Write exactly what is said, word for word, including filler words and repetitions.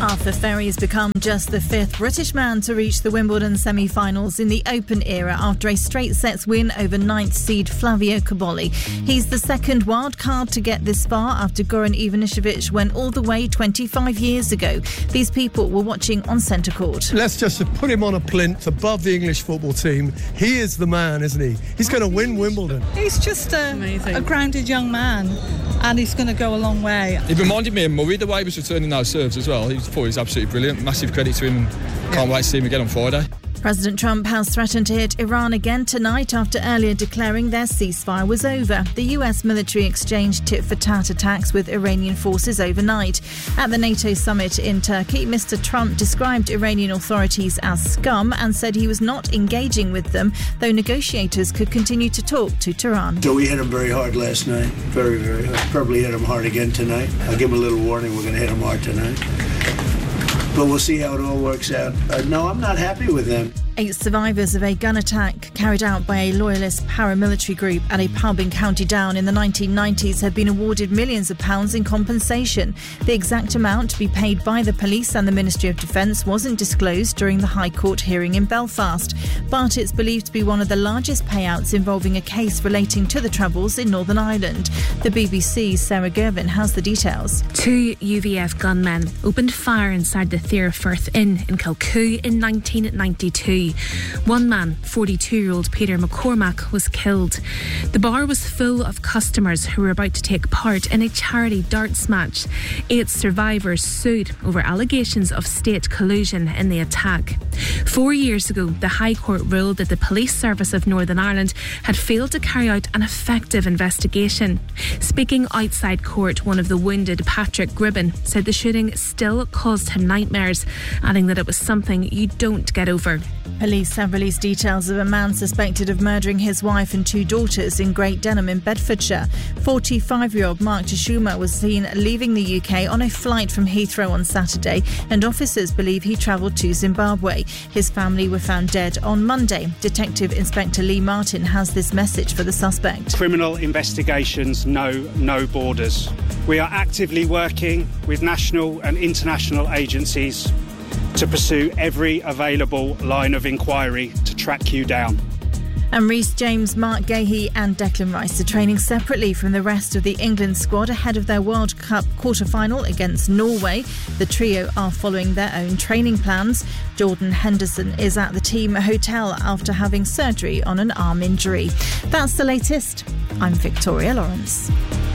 Arthur Ferry has become just the fifth British man to reach the Wimbledon semi-finals in the Open era after a straight sets win over ninth seed Flavio Cobolli. He's the second wild card to get this far after Goran Ivanišević went all the way twenty-five years ago. These people were watching on centre court. Let's just put him on a plinth above the English football team. He is the man, isn't he? He's going to win Wimbledon. He's just a, a grounded young man, and he's going to go a long way. He reminded me of Murray, the way he was returning those serves as well. He thought he was absolutely brilliant. Massive credit to him. Can't wait to see him again on Friday. President Trump has threatened to hit Iran again tonight after earlier declaring their ceasefire was over. The U S military exchanged tit-for-tat attacks with Iranian forces overnight. At the NATO summit in Turkey, Mister Trump described Iranian authorities as scum and said he was not engaging with them, though negotiators could continue to talk to Tehran. So we hit him very hard last night. Very, very hard. Probably hit him hard again tonight. I'll give him a little warning. We're going to hit him hard tonight. But we'll see how it all works out. Uh, no, I'm not happy with them. Eight survivors of a gun attack carried out by a loyalist paramilitary group at a pub in County Down in the nineteen nineties have been awarded millions of pounds in compensation. The exact amount to be paid by the police and the Ministry of Defence wasn't disclosed during the High Court hearing in Belfast, but it's believed to be one of the largest payouts involving a case relating to the Troubles in Northern Ireland. The B B C's Sarah Gervin has the details. Two U V F gunmen opened fire inside the Thierfirth Inn in Kilcoo in nineteen ninety-two. One man, forty-two-year-old Peter McCormack, was killed. The bar was full of customers who were about to take part in a charity darts match. Eight survivors sued over allegations of state collusion in the attack. Four years ago, the High Court ruled that the Police Service of Northern Ireland had failed to carry out an effective investigation. Speaking outside court, one of the wounded, Patrick Gribben, said the shooting still caused him nightmares, adding that it was something you don't get over. Police have released details of a man suspected of murdering his wife and two daughters in Great Denham in Bedfordshire. forty-five-year-old Mark Tashuma was seen leaving the U K on a flight from Heathrow on Saturday, and officers believe he travelled to Zimbabwe. His family were found dead on Monday. Detective Inspector Lee Martin has this message for the suspect. Criminal investigations know no borders. We are actively working with national and international agencies to pursue every available line of inquiry to track you down. And Reece James, Mark Gahey and Declan Rice are training separately from the rest of the England squad ahead of their World Cup quarter-final against Norway. The trio are following their own training plans. Jordan Henderson is at the team hotel after having surgery on an arm injury. That's the latest. I'm Victoria Lawrence.